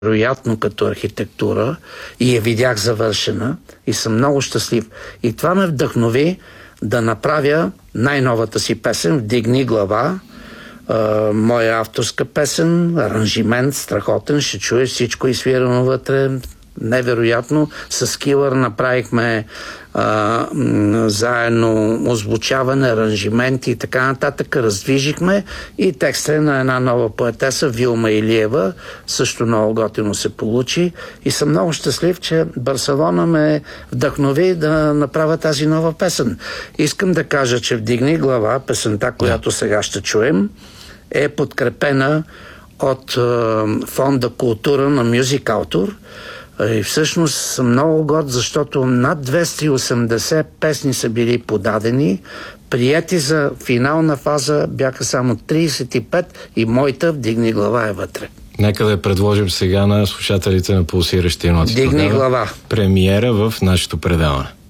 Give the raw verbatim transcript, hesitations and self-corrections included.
невероятно като архитектура и я видях завършена и съм много щастлив. И това ме вдъхнови да направя най-новата си песен "Вдигни глава", Uh, моя авторска песен, аранжимент страхотен, ще чуеш всичко изсвирано вътре, невероятно. С Килър направихме uh, заедно озвучаване, аранжименти и така нататък, раздвижихме и текста е на една нова поетеса, Вилма Илиева, също много готино се получи и съм много щастлив, че Барселона ме вдъхнови да направя тази нова песен. Искам да кажа, че "Вдигни глава", песента, която сега ще чуем, е подкрепена от е, фонда "Култура" на Music Autor. И всъщност съм много горд, защото над двеста и осемдесет песни са били подадени. Приети за финална фаза бяха само трийсет и пет и моята "Вдигни глава" е вътре. Нека да я предложим сега на слушателите на Пулсиращи ноти. "Вдигни глава". Премиера в нашето предаване.